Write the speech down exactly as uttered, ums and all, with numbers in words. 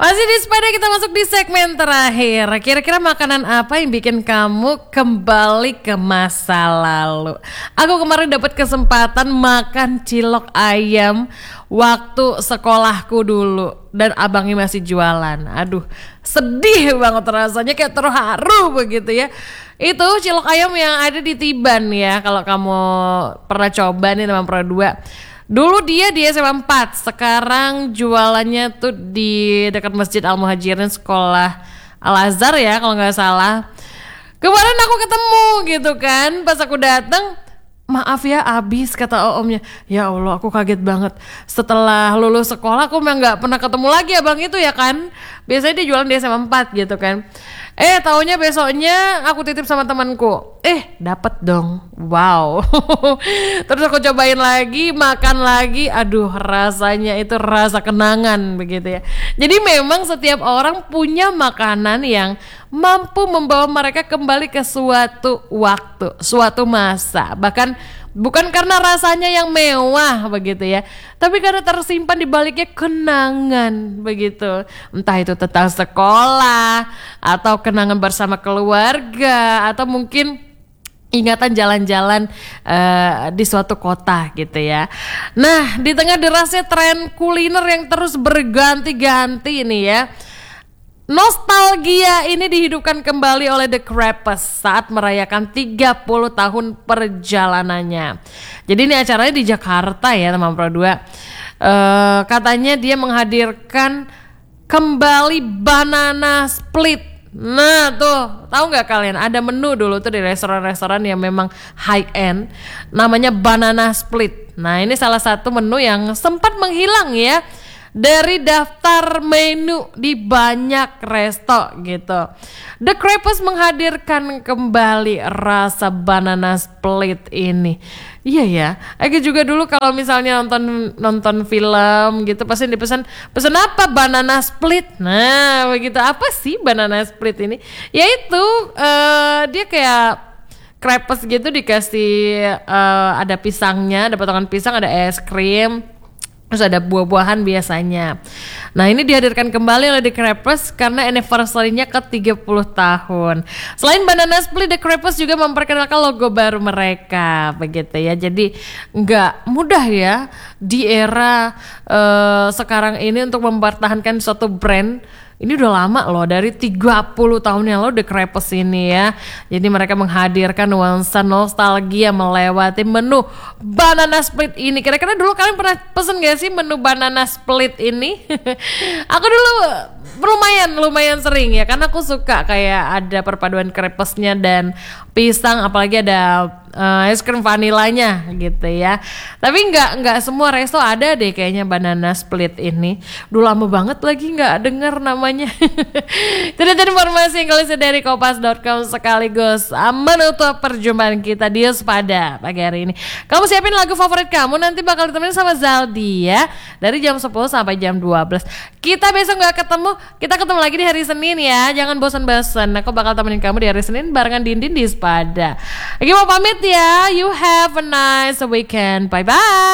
Masih di sepeda, kita masuk di segmen terakhir. Kira-kira makanan apa yang bikin kamu kembali ke masa lalu? Aku kemarin dapat kesempatan makan cilok ayam waktu sekolahku dulu, dan abangnya masih jualan. Aduh, sedih banget rasanya, kayak terharu begitu ya. Itu cilok ayam yang ada di Tiban ya, kalau kamu pernah coba nih teman Pro dua. Dulu dia di S M A empat, sekarang jualannya tuh di dekat Masjid Al Muhajirin, sekolah Al Azhar ya kalau nggak salah. Kemarin aku ketemu gitu kan, pas aku datang, maaf ya abis, kata omnya. Ya Allah, aku kaget banget. Setelah lulus sekolah aku memang nggak pernah ketemu lagi abang itu ya kan. Biasanya dia jualan di S M A empat gitu kan. Eh taunya besoknya aku titip sama temanku. Eh dapet dong. Wow. Terus aku cobain lagi, makan lagi. Aduh, rasanya itu rasa kenangan begitu ya. Jadi memang setiap orang punya makanan yang mampu membawa mereka kembali ke suatu waktu, suatu masa. Bahkan bukan karena rasanya yang mewah begitu ya, tapi karena tersimpan di baliknya kenangan begitu. Entah itu tentang sekolah, atau kenangan bersama keluarga, atau mungkin ingatan jalan-jalan uh, di suatu kota gitu ya. Nah, di tengah derasnya tren kuliner yang terus berganti-ganti ini ya, nostalgia ini dihidupkan kembali oleh The Crepes saat merayakan tiga puluh tahun perjalanannya. Jadi ini acaranya di Jakarta ya teman Pro dua. Uh, katanya dia menghadirkan kembali banana split. Nah tuh, tahu nggak kalian, ada menu dulu tuh di restoran-restoran yang memang high end, namanya banana split. Nah ini salah satu menu yang sempat menghilang ya dari daftar menu di banyak resto gitu. The Crepes menghadirkan kembali rasa banana split ini. Iya ya, aku juga dulu kalau misalnya nonton nonton film gitu pasti dipesan, pesan apa? Banana split. Nah begitu, apa sih banana split ini? Yaitu uh, dia kayak crepes gitu, dikasih uh, ada pisangnya, ada potongan pisang, ada es krim, terus ada buah-buahan biasanya. Nah ini dihadirkan kembali oleh The Crepes karena anniversary-nya ke tiga puluh tahun. Selain banana split, The Crepes juga memperkenalkan logo baru mereka begitu ya. Jadi nggak mudah ya di era uh, sekarang ini untuk mempertahankan suatu brand. Ini udah lama loh, dari tiga puluh tahun yang lalu The Crepes ini ya. Jadi mereka menghadirkan nuansa nostalgia melewati menu banana split ini. Kira-kira dulu kalian pernah pesen gak sih menu banana split ini? Aku dulu lumayan lumayan sering ya, karena aku suka kayak ada perpaduan crepesnya dan pisang, apalagi ada uh, es krim vanilanya gitu ya. Tapi nggak nggak semua resto ada deh kayaknya banana split ini. Dulu lama banget lagi nggak dengar namanya. Itu tadi informasi yang kalian dari kompas dot com sekaligus menutup perjumpaan kita di Sepada pagi hari ini. Kamu siapin lagu favorit kamu, nanti bakal ditemenin sama Zaldi ya, dari jam sepuluh sampai jam dua belas. Kita besok nggak ketemu, kita ketemu lagi di hari Senin ya. Jangan bosan-bosan, aku bakal temenin kamu di hari Senin barengan Dindin di Sepada. Lagi mau pamit ya. You have a nice weekend. Bye bye.